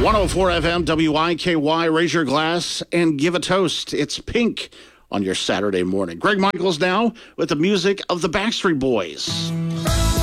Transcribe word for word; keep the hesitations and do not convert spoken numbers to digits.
one oh four F M, W I K Y, raise your glass and give a toast. It's Pink on your Saturday morning. Greg Michaels now with the music of the Backstreet Boys.